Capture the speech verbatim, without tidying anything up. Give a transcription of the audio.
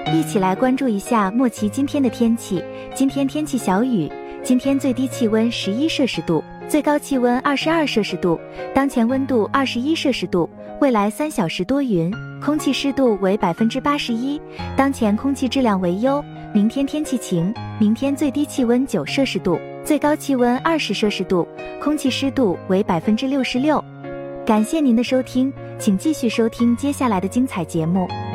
一起来关注一下莫奇今天的天气。今天天气小雨，今天最低气温十一摄氏度，最高气温二十二摄氏度，当前温度二十一摄氏度，未来三小时多云，空气湿度为百分之八十一，当前空气质量为优。明天天气晴，明天最低气温九摄氏度，最高气温二十摄氏度，空气湿度为百分之六十六。感谢您的收听，请继续收听接下来的精彩节目。